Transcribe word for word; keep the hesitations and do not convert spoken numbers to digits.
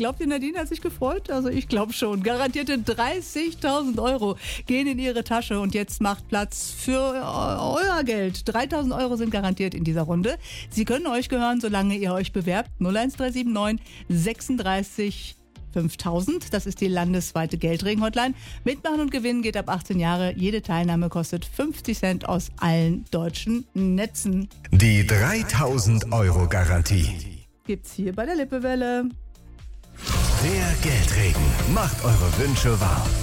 Glaubt ihr, Nadine hat sich gefreut? Also ich glaube schon. Garantierte dreißigtausend Euro gehen in ihre Tasche und jetzt macht Platz für euer Geld. dreitausend Euro sind garantiert in dieser Runde. Sie können euch gehören, solange ihr euch bewerbt. null eins drei sieben neun sechsunddreißig fünftausend. Das ist die landesweite Geldregen-Hotline. Mitmachen und gewinnen geht ab achtzehn Jahre. Jede Teilnahme kostet fünfzig Cent aus allen deutschen Netzen. Die dreitausend Euro Garantie Gibt's hier bei der Lippewelle. Der Geldregen macht eure Wünsche wahr.